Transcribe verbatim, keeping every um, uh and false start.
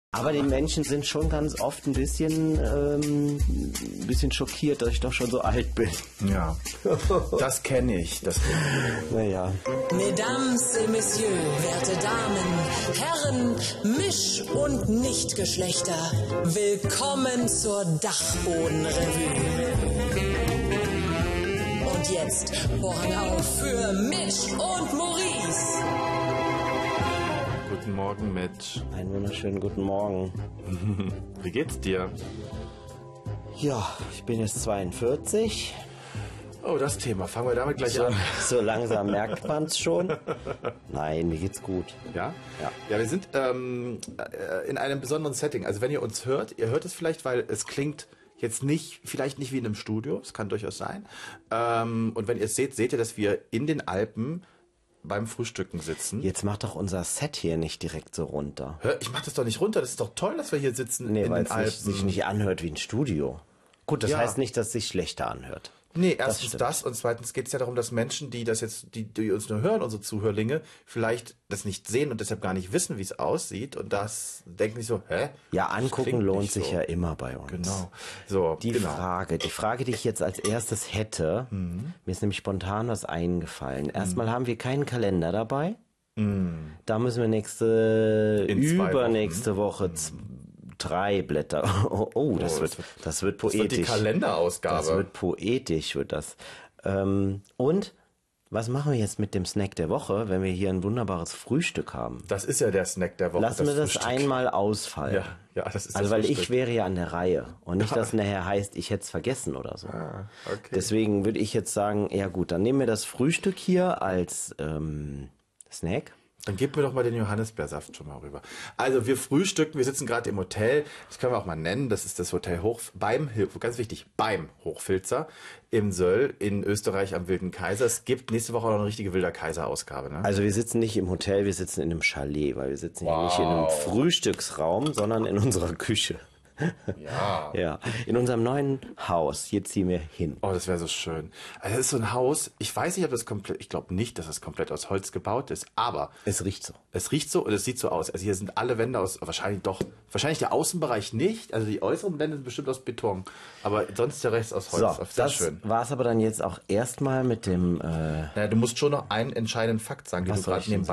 Aber die Menschen sind schon ganz oft ein bisschen, ähm, ein bisschen schockiert, dass ich doch schon so alt bin. Ja, das kenne ich. Das kenn ich. Naja. Mesdames et Messieurs, werte Damen, Herren, Misch- und Nichtgeschlechter, willkommen zur Dachbodenrevue. Und jetzt Vorhang auf für Mitch und Maurice. Guten Morgen, Mitch. Einen wunderschönen guten Morgen. Wie geht's dir? Ja, ich bin jetzt zweiundvierzig. Oh, das Thema. Fangen wir damit gleich So, an. so langsam merkt man es schon. Nein, mir geht's gut. Ja? Ja. Ja, wir sind ähm, äh, in einem besonderen Setting. Also wenn ihr uns hört, ihr hört es vielleicht, weil es klingt jetzt nicht, vielleicht nicht wie in einem Studio. Es kann durchaus sein. Ähm, und wenn ihr es seht, seht ihr, dass wir in den Alpen beim Frühstücken sitzen. Jetzt macht doch unser Set hier nicht direkt so runter. Hör, ich mach das doch nicht runter. Das ist doch toll, dass wir hier sitzen Nee, in weil den es Alpen. nicht, sich nicht anhört wie ein Studio. Gut, das Ja. heißt nicht, dass es sich schlechter anhört. Nee, Das erstens stimmt. das, und zweitens geht es ja darum, dass Menschen, die das jetzt, die, die uns nur hören, unsere Zuhörlinge, vielleicht das nicht sehen und deshalb gar nicht wissen, wie es aussieht und das denken sich so, hä? Ja, Das angucken klingt lohnt nicht sich so. ja immer bei uns. Genau. So, Die genau. Frage, die Frage, die ich jetzt als erstes hätte, Mhm. mir ist nämlich spontan was eingefallen. Erstmal haben wir keinen Kalender dabei. Da müssen wir nächste, In zwei übernächste Woche z- drei Blätter. Oh, oh, das, Oh, wird, das wird- das wird Das wird die poetisch. Kalenderausgabe. Das wird poetisch, wird das. Ähm, und was machen wir jetzt mit dem Snack der Woche, wenn wir hier ein wunderbares Frühstück haben? Das ist ja der Snack der Woche. Lassen wir das Frühstück. einmal ausfallen. Ja, ja, das ist Also das weil ich Frühstück. wäre ja an der Reihe und nicht, dass nachher heißt, ich hätte es vergessen oder so. Ah, okay. Deswegen würde ich jetzt sagen, ja gut, dann nehmen wir das Frühstück hier als ähm, Snack. Dann gib mir doch mal den Johannisbeersaft schon mal rüber. Also wir frühstücken, wir sitzen gerade im Hotel, das können wir auch mal nennen, das ist das Hotel Hoch, beim, ganz wichtig, beim Hochfilzer im Söll in Österreich am Wilden Kaiser. Es gibt nächste Woche auch noch eine richtige Wilder Kaiser-Ausgabe. Ne? Also wir sitzen nicht im Hotel, wir sitzen in einem Chalet, weil wir sitzen hier Wow. nicht in einem Frühstücksraum, sondern in unserer Küche. Ja. Ja, in unserem neuen Haus. Hier ziehen wir hin. Oh, das wäre so schön. Also das ist so ein Haus, ich weiß nicht, ob das komplett, ich glaube nicht, dass es komplett aus Holz gebaut ist, aber Es riecht so. es riecht so und es sieht so aus. Also hier sind alle Wände aus, wahrscheinlich doch, wahrscheinlich der Außenbereich nicht, also die äußeren Wände sind bestimmt aus Beton, aber sonst der Rest aus Holz. So, Sehr das schön. war es aber dann jetzt auch erstmal mit dem... Äh, Naja, du musst schon noch einen entscheidenden Fakt sagen, den Was du soll gerade ich denn nebenbei